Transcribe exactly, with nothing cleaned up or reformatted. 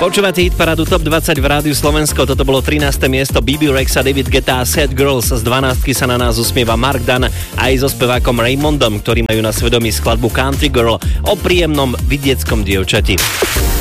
Počúvate hit parádu Top dvadsať v Rádiu Slovensko. Toto bolo trináste miesto. bé bé Rexa, David Guetta a Sad Girls. Z dvanástky sa na nás usmieva Mark Dunn aj so spevákom Raymondom, ktorí majú na svedomí skladbu Country Girl o príjemnom vidieckom dievčati.